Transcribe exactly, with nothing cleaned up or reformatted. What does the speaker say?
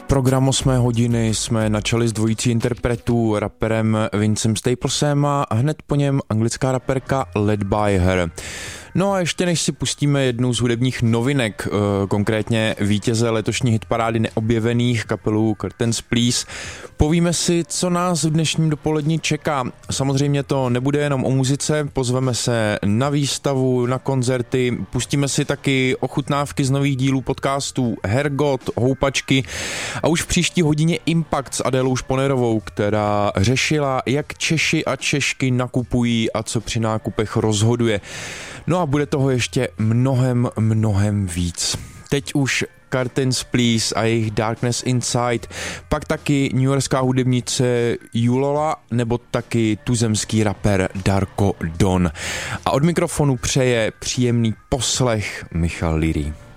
Program osmé hodiny jsme načali s dvojicí interpretů, raperem Vincem Staplesem a hned po něm anglická raperka Led By Her. No a ještě než si pustíme jednu z hudebních novinek, konkrétně vítěze letošní hitparády neobjevených, kapelu Curtains Please, povíme si, co nás v dnešním dopolední čeká. Samozřejmě to nebude jenom o muzice, pozveme se na výstavu, na koncerty, pustíme si taky ochutnávky z nových dílů podcastů Hergot, Houpačky a už v příští hodině Impact s Adélou Šponerovou, která řešila, jak Češi a Češky nakupují a co při nákupech rozhoduje. No a bude toho ještě mnohem, mnohem víc. Teď už Curtains Please a jejich Darkness Inside, pak taky newyorská hudebnice Julola nebo taky tuzemský rapper Darko Don. A od mikrofonu přeje příjemný poslech Michal Liry.